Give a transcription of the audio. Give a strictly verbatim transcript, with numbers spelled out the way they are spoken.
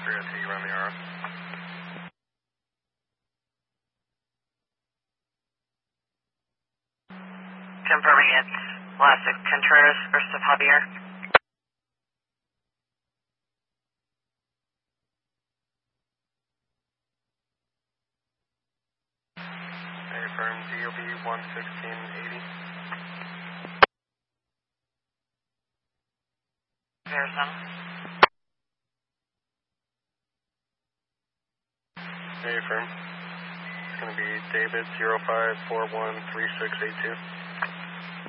three oh two, you run the R O. Confirming it's Elastic Contreras versus Javier. Affirm D O B one sixteen eighty. Arizona. Affirm. It's going to be David zero five four one three six eight two.